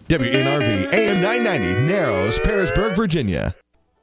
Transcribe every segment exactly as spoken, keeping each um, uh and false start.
W N R V A M nine ninety, Narrows, Parisburg, Virginia.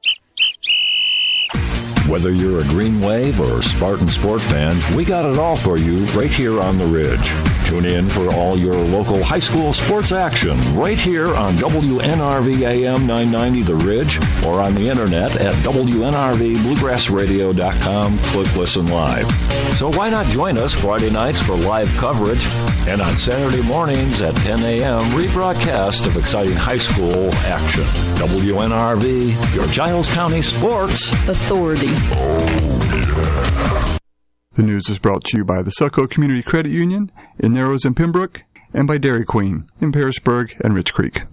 Whether you're a Green Wave or Spartan Sport fan, we got it all for you right here on the Ridge. Tune in for all your local high school sports action right here on W N R V A M nine ninety The Ridge or on the internet at W N R V bluegrass radio dot com. Click Listen Live. So why not join us Friday nights for live coverage and on Saturday mornings at ten a.m. rebroadcast of exciting high school action. W N R V, your Giles County Sports Authority. Oh, yeah. The news is brought to you by the Succo Community Credit Union in Narrows and Pembroke and by Dairy Queen in Parisburg and Rich Creek.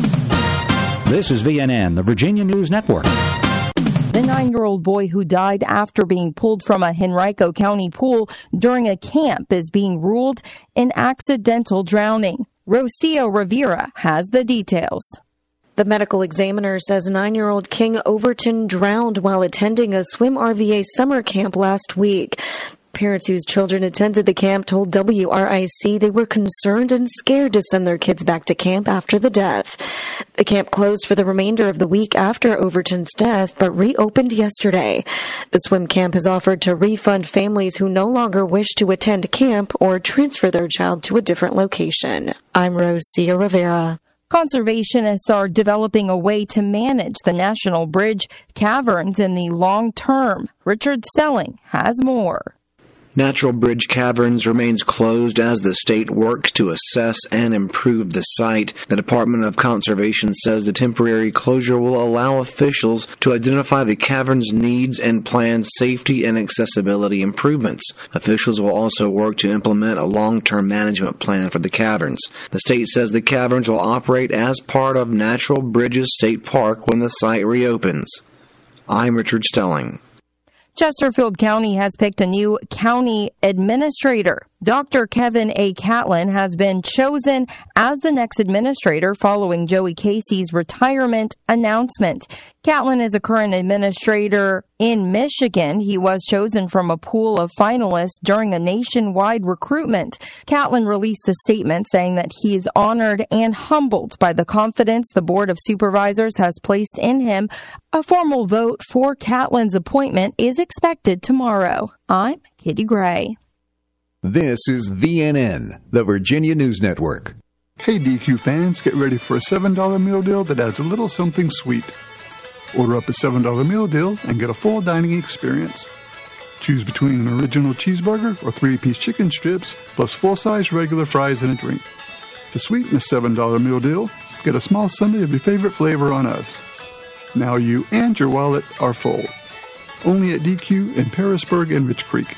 This is V N N, the Virginia News Network. The nine-year-old boy who died after being pulled from a Henrico County pool during a camp is being ruled an accidental drowning. Rocio Rivera has the details. The medical examiner says nine-year-old King Overton drowned while attending a swim R V A summer camp last week. Parents whose children attended the camp told W R I C they were concerned and scared to send their kids back to camp after the death. The camp closed for the remainder of the week after Overton's death, but reopened yesterday. The swim camp has offered to refund families who no longer wish to attend camp or transfer their child to a different location. I'm Rosia Rivera. Conservationists are developing a way to manage the National Bridge caverns in the long term. Richard Stelling has more. Natural Bridge Caverns remains closed as the state works to assess and improve the site. The Department of Conservation says the temporary closure will allow officials to identify the cavern's needs and plan safety and accessibility improvements. Officials will also work to implement a long-term management plan for the caverns. The state says the caverns will operate as part of Natural Bridges State Park when the site reopens. I'm Richard Stelling. Chesterfield County has picked a new county administrator. Doctor Kevin A. Catlin has been chosen as the next administrator following Joey Casey's retirement announcement. Catlin is a current administrator in Michigan. He was chosen from a pool of finalists during a nationwide recruitment. Catlin released a statement saying that he is honored and humbled by the confidence the Board of Supervisors has placed in him. A formal vote for Catlin's appointment is expected tomorrow. I'm Kitty Gray. This is V N N, the Virginia News Network. Hey D Q fans, get ready for a seven dollar meal deal that adds a little something sweet. Order up a seven dollar meal deal and get a full dining experience. Choose between an original cheeseburger or three-piece chicken strips, plus full-size regular fries and a drink. To sweeten the seven dollar meal deal, get a small sundae of your favorite flavor on us. Now you and your wallet are full. Only at D Q in Parisburg and Rich Creek.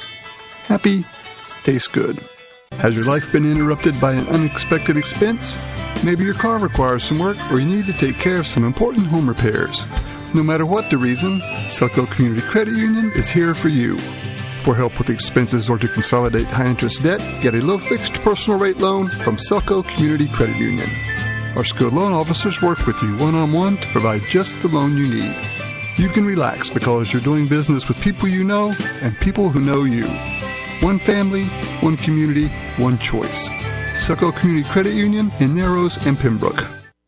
Happy, tastes good. Has your life been interrupted by an unexpected expense? Maybe your car requires some work or you need to take care of some important home repairs. No matter what the reason, Succo Community Credit Union is here for you. For help with expenses or to consolidate high-interest debt, get a low-fixed personal rate loan from Succo Community Credit Union. Our skilled loan officers work with you one-on-one to provide just the loan you need. You can relax because you're doing business with people you know and people who know you. One family, one community, one choice. Succo Community Credit Union in Narrows and Pembroke.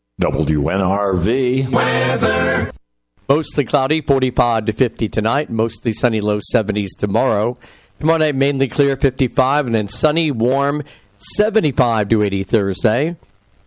W N R V weather. Mostly cloudy, forty-five to fifty tonight. Mostly sunny, low seventies tomorrow. Tomorrow night, mainly clear, fifty-five, and then sunny, warm, seventy-five to eighty Thursday.